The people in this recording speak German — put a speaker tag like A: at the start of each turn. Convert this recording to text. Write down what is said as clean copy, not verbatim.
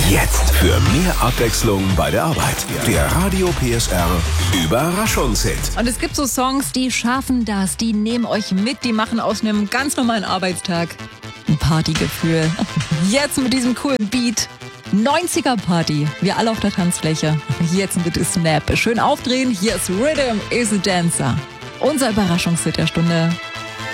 A: Jetzt für mehr Abwechslung bei der Arbeit. Der Radio PSR Überraschungshit.
B: Und es gibt so Songs, die schaffen das, die nehmen euch mit, die machen aus einem ganz normalen Arbeitstag ein Partygefühl. Jetzt mit diesem coolen Beat. 90er Party. Wir alle auf der Tanzfläche. Jetzt bitte Snap. Schön aufdrehen. Hier ist Rhythm is a Dancer. Unser Überraschungshit der Stunde.